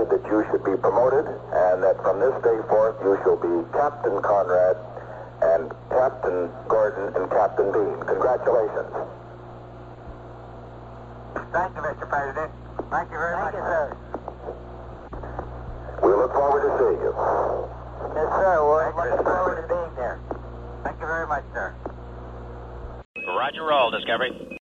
decided that you should be promoted, and that from this day forth you shall be Captain Conrad and Captain Gordon and Captain Bean. Congratulations. Thank you, Mr. President. Thank you very much, sir. We look forward to seeing you. Yes, sir. We're looking forward to being there. Thank you very much, sir. Roger roll, Discovery.